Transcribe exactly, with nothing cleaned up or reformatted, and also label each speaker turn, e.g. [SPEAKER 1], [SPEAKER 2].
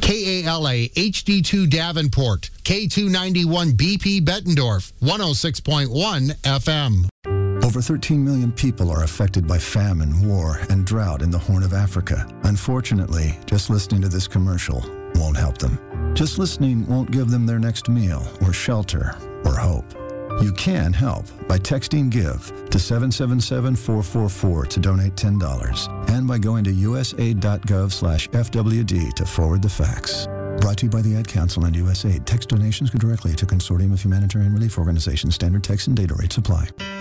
[SPEAKER 1] K A L A H D two Davenport, K two ninety-one B P Bettendorf, one oh six point one F M.
[SPEAKER 2] Over thirteen million people are affected by famine, war, and drought in the Horn of Africa. Unfortunately, just listening to this commercial won't help them. Just listening won't give them their next meal or shelter or hope. You can help by texting GIVE to seven seven seven, four four four to donate ten dollars and by going to usaid.gov slash FWD to forward the facts. Brought to you by the Ad Council and USAID. Text donations go directly to Consortium of Humanitarian Relief Organizations. Standard text and data rates apply.